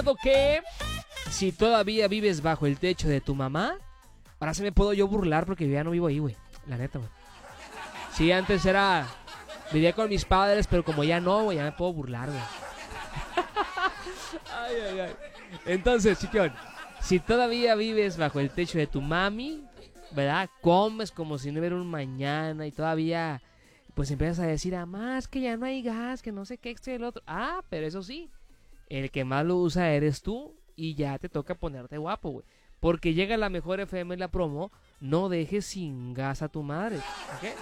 Que si todavía vives bajo el techo de tu mamá, ahora sí me puedo yo burlar porque yo ya no vivo ahí, güey. La neta, güey. Sí, antes vivía con mis padres, pero como ya no, güey, ya me puedo burlar, güey. Ay, ay, ay. Entonces, chiquión, si todavía vives bajo el techo de tu mami, ¿verdad? Comes como si no hubiera un mañana y todavía, pues empiezas a decir, más que ya no hay gas, que no sé qué, esto y el otro. Pero eso sí, el que más lo usa eres tú y ya te toca ponerte guapo, güey. Porque llega la mejor FM en la promo, no dejes sin gas a tu madre, ¿ok?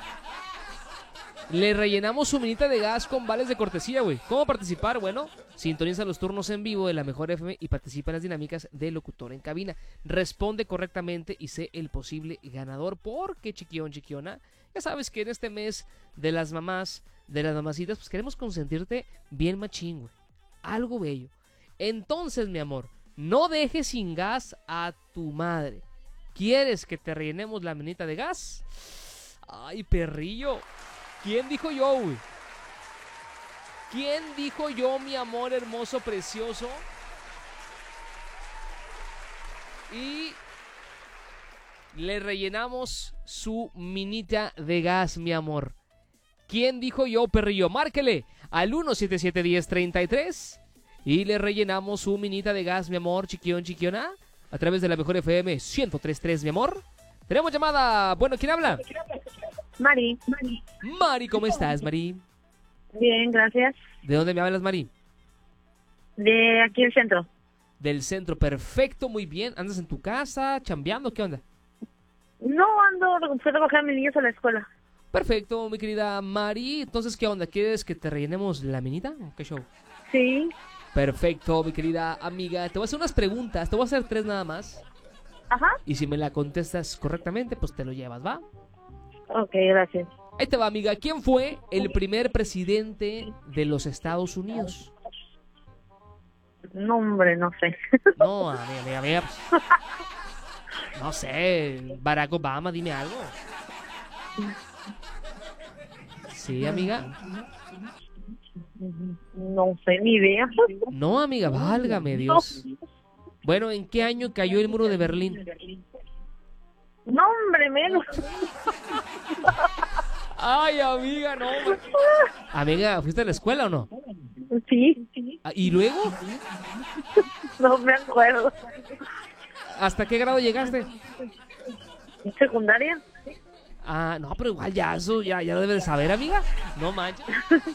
Le rellenamos su minita de gas con vales de cortesía, güey. ¿Cómo participar? Bueno, sintoniza los turnos en vivo de la mejor FM y participa en las dinámicas de locutor en cabina. Responde correctamente y sé el posible ganador. Porque, chiquión, chiquiona, ya sabes que en este mes de las mamás, de las mamacitas, pues queremos consentirte bien machín, güey. Algo bello. Entonces, mi amor, no dejes sin gas a tu madre. ¿Quieres que te rellenemos la minita de gas? Ay, perrillo. ¿Quién dijo yo, güey? ¿Quién dijo yo, mi amor hermoso, precioso? Y le rellenamos su minita de gas, mi amor. ¿Quién dijo yo, perrillo? Márquele al 1771033 y le rellenamos su minita de gas, mi amor, chiquión, chiquiona, a través de la mejor FM 103.3, mi amor. Tenemos llamada. Bueno, ¿quién habla? Mari. Mari, ¿cómo estás, Mari? Bien, gracias. ¿De dónde me hablas, Mari? De aquí el centro. Del centro, perfecto, muy bien. ¿Andas en tu casa, chambeando? ¿Qué onda? No, fui a recoger a mis niños a la escuela. Perfecto, mi querida Mari. Entonces, ¿qué onda? ¿Quieres que te rellenemos la minita? ¿Qué show? Sí. Perfecto, mi querida amiga. Te voy a hacer unas preguntas. Te voy a hacer 3 nada más. Ajá. Y si me la contestas correctamente, pues te lo llevas, ¿va? Ok, gracias. Ahí te va, amiga. ¿Quién fue el primer presidente de los Estados Unidos? No, hombre, no sé. No, amiga. No sé, Barack Obama, dime algo. Sí, amiga. No sé, ni idea. No, amiga, válgame Dios. Bueno, ¿en qué año cayó el muro de Berlín? No, hombre, menos. Ay, amiga, no. Amiga, ¿fuiste a la escuela o no? Sí. ¿Y luego? No me acuerdo. ¿Hasta qué grado llegaste? ¿Secundaria? No, pero igual ya eso, ya lo debes de saber, amiga. No manches.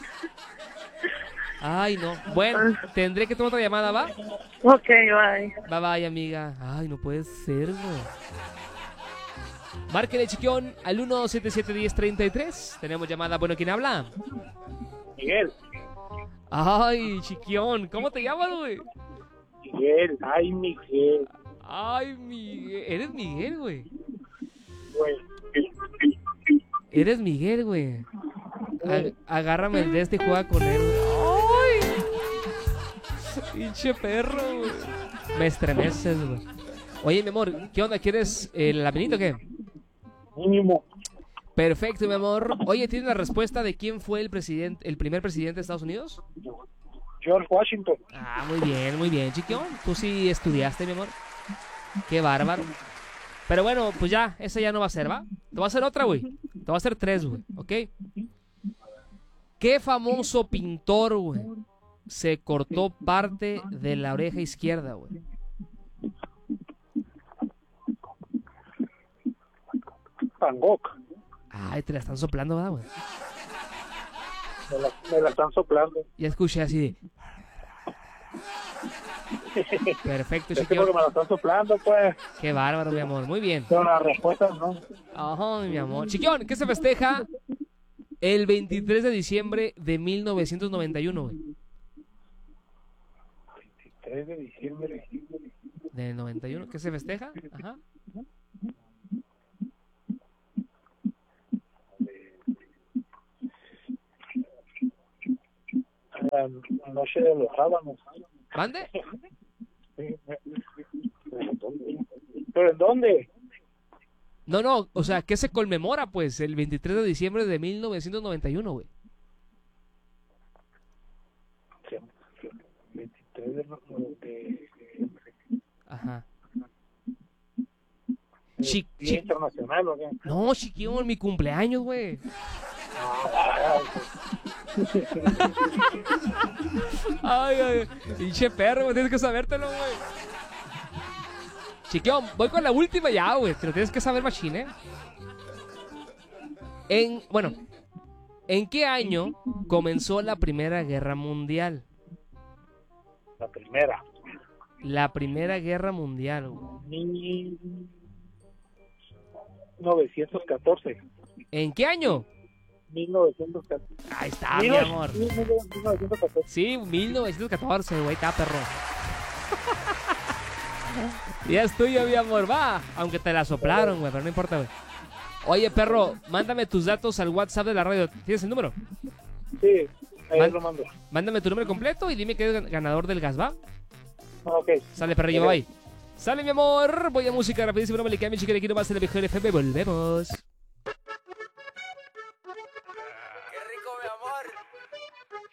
Ay, no. Bueno, tendré que tomar otra llamada, ¿va? Ok, bye. Bye, amiga. Ay, no puede ser, güey. Márquele, chiquión, al 1771033. Tenemos llamada. Bueno, ¿quién habla? Miguel. Ay, chiquión, ¿cómo te llamas, güey? Miguel. Ay, Miguel. Eres Miguel, güey. Güey. Eres Miguel, güey. Agárrame el de este y juega con él. ¡Ay! Pinche perro, güey. Me estremeces, güey. Oye, mi amor, ¿qué onda? ¿Quieres el laminito o qué? Mínimo. Perfecto, mi amor. Oye, ¿tienes la respuesta de quién fue el primer presidente de Estados Unidos? George Washington. Muy bien, chiquión. Tú sí estudiaste, mi amor. Qué bárbaro. Pero bueno, pues ya, esa ya no va a ser, ¿va? Te voy a hacer otra, güey. Te voy a hacer 3, güey, ¿ok? ¿Qué famoso pintor, güey, se cortó parte de la oreja izquierda, güey? Van Gogh. Ay, te la están soplando, ¿verdad, güey? Me la están soplando. Ya escuché así de... Perfecto, Es que chiquión. porque me la están soplando, pues. Qué bárbaro, mi amor. Muy bien. Pero la respuesta no. Ajá, mi amor. Chiquión, ¿qué se festeja el 23 de diciembre de 1991, güey? 23 de diciembre. ¿Del 91? ¿Qué se festeja? Ajá. La noche de los sábanos. ¿Mande? ¿Pero en dónde? No, o sea, ¿qué se conmemora, pues, el 23 de diciembre de 1991, güey? 23 de ¿Día internacional o qué? No, chiquillo, mi cumpleaños, güey. Ay, pinche perro, güey, tienes que sabértelo, güey. Chiquillo, voy con la última ya, güey. Te lo tienes que saber, machín, ¿eh? Bueno, ¿en qué año comenzó la Primera Guerra Mundial? La primera. La Primera Guerra Mundial, güey. 1914. ¿En qué año? 1914. Ahí está, mi amor. 1914. Sí, 1914, güey, está perro. Ya es tuyo, mi amor, va. Aunque te la soplaron, güey, pero no importa, güey. Oye, perro, mándame tus datos al WhatsApp de la radio. ¿Tienes el número? Sí, ahí lo mando. Mándame tu número completo y dime que eres ganador del gas, ¿va? Ok. Sale, perrillo, bye. Sale, mi amor. Voy a música rapidísimo, no me le queda mi chica, le quiero más en la mejor FM. Volvemos.